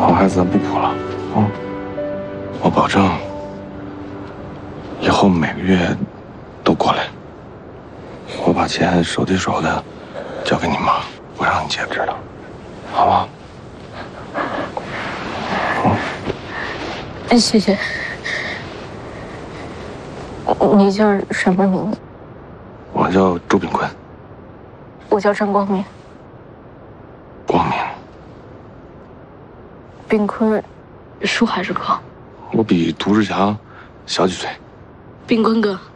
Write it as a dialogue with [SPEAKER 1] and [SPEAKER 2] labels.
[SPEAKER 1] 好孩子，咱不哭了啊！我保证，以后每个月都过来。我把钱手递手的交给你妈，不让你姐知道，好吗？
[SPEAKER 2] 谢谢。你叫什么名字？
[SPEAKER 1] 我叫周炳坤。
[SPEAKER 2] 我叫张光明。
[SPEAKER 1] 光明。
[SPEAKER 2] 炳坤，叔还是哥？
[SPEAKER 1] 我比涂志强小几岁。
[SPEAKER 2] 炳坤哥。